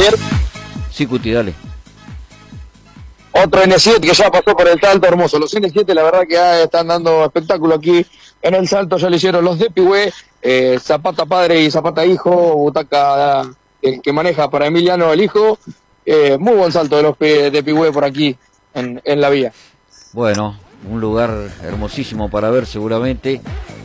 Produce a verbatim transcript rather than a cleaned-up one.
Javier. Sí, Cuti, dale. Otro N siete que ya pasó por el Salto, hermoso. Los N siete la verdad que ah, están dando espectáculo aquí en el Salto. Ya lo hicieron los de Pigüé, eh, Zapata padre y Zapata hijo, butaca el que maneja para Emiliano el hijo. Eh, muy buen salto de los de Pigüé por aquí en, en la vía. Bueno, un lugar hermosísimo para ver seguramente.